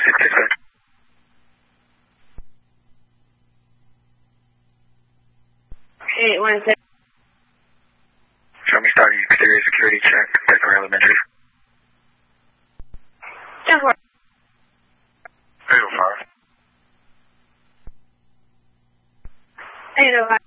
667. Hey, 1 6. Show me starting exterior security check, Baker Elementary. 10 4. 805. 805.